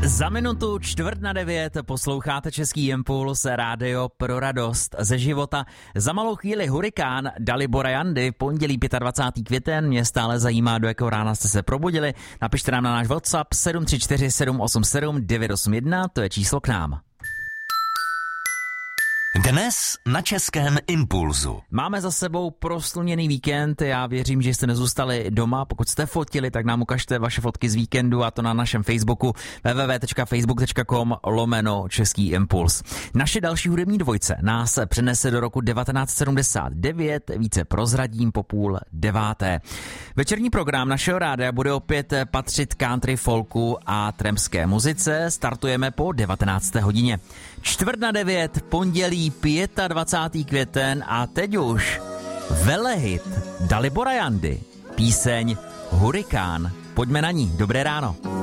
Za minutu 8:45 posloucháte Český impuls, rádio pro radost ze života. Za malou chvíli hurikán Dalibora Jandy, pondělí 25. květen. Mě stále zajímá, do jakého rána jste se probudili. Napište nám na náš WhatsApp 734 787 981, to je číslo k nám. Dnes na Českém impulzu. Máme za sebou prosluněný víkend, já věřím, že jste nezůstali doma. Pokud jste fotili, tak nám ukažte vaše fotky z víkendu, a to na našem Facebooku www.facebook.com/Český impuls. Naše další hudební dvojce nás přenese do roku 1979, více prozradím po 8:30. Večerní program našeho rádia bude opět patřit country, folku a trampské muzice. Startujeme po 19. hodině. 8:45, pondělí 25. květen a teď už velehit Dalibora Jandy, píseň Hurikán. Pojďme na ní, dobré ráno.